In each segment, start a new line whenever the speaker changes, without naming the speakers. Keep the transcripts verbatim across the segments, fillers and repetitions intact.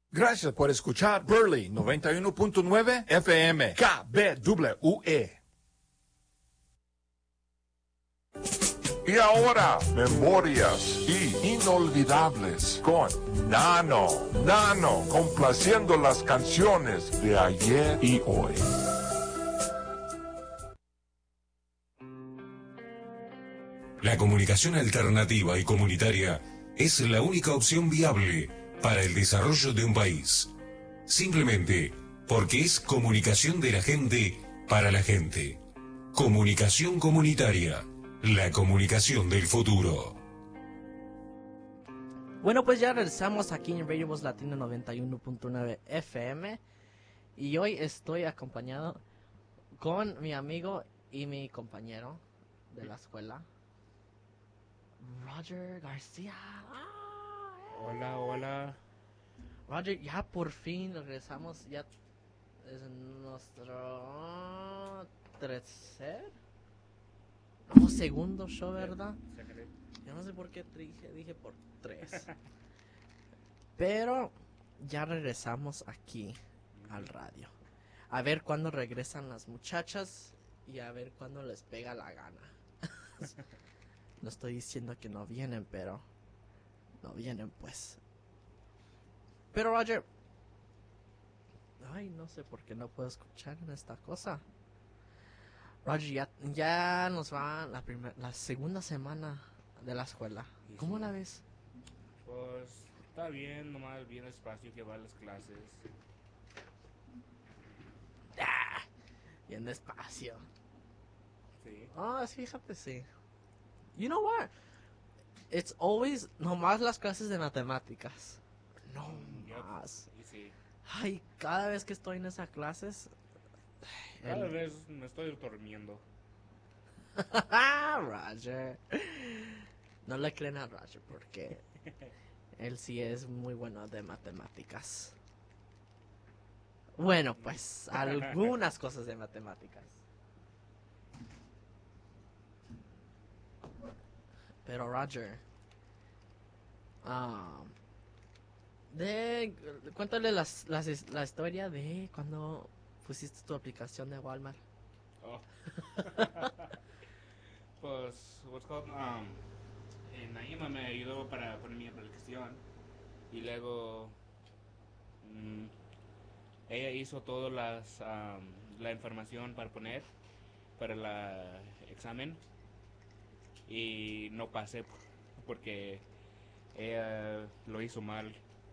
Gracias por escuchar Burley noventa y uno punto nueve F M K B W E.
Y ahora, memorias y inolvidables con Nano. Nano, complaciendo las canciones de ayer y hoy.
La comunicación alternativa y comunitaria es la única opción viable para el desarrollo de un país. Simplemente porque es comunicación de la gente para la gente. Comunicación comunitaria. La comunicación del futuro.
Bueno, pues ya regresamos aquí en Radio Voz Latino noventa y uno punto nueve F M. Y hoy estoy acompañado con mi amigo y mi compañero de la escuela, Roger García. Ah, eh.
Hola, hola.
Roger, ya por fin regresamos. Ya es nuestro tercer, no, segundo show, ¿verdad? Yo no sé por qué dije, dije por tres. Pero ya regresamos aquí al radio. A ver cuándo regresan las muchachas y a ver cuándo les pega la gana. No estoy diciendo que no vienen, pero no vienen, pues. Pero Roger, ay, no sé por qué no puedo escuchar en esta cosa. Roger, ya, ya nos va la primer, la segunda semana de la escuela. ¿Cómo
Sí.
la ves?
Pues está bien, nomás bien despacio que va a las clases.
Ah, bien despacio.
Sí.
Ah, sí, fíjate, sí. You know what? It's always nomás las clases de matemáticas. No
Yep.
más.
Y sí.
Ay, cada vez que estoy en esas clases.
Cada
el-
vez me estoy durmiendo.
Roger. No le creen a Roger porque él sí es muy bueno de matemáticas. Bueno, pues algunas cosas de matemáticas. Pero Roger, ah, de, cuéntale las, las, la historia de cuando pusiste tu aplicación de Walmart.
Oh. Pues, what's called, um, eh, Naima me ayudó para poner mi aplicación. Y luego, mm, ella hizo todas las, um, la información para poner para el examen. Y no pasé porque ella lo hizo mal.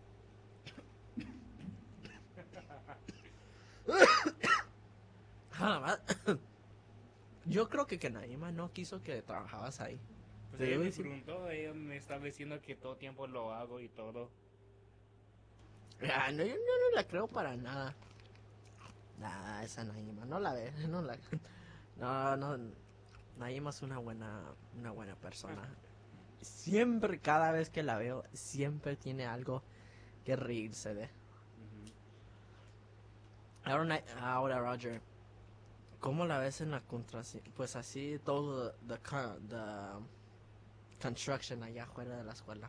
Ah, yo creo que, que Naima no quiso que trabajabas ahí.
Pues
Te
ella
iba a
me
decir-
preguntó, ella me estaba diciendo que todo tiempo lo hago y todo.
Ah, no, yo no, no la creo para nada. Nah, esa Naima, no la ve, no la... No, no, Naima es una buena, una buena persona. Siempre, cada vez que la veo, siempre tiene algo que reírse de.
Ujú.
Ahora, Na- ahora Roger, ¿cómo la ves en la contratación? Pues así todo the, co- the construction allá afuera de la escuela.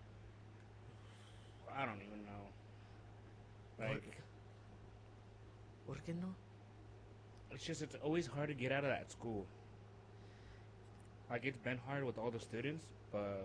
I don't even know.
¿Por
Like,
qué? ¿Por qué no?
it's just, it's always hard to get out of that school. Like, it's been hard with all the students, but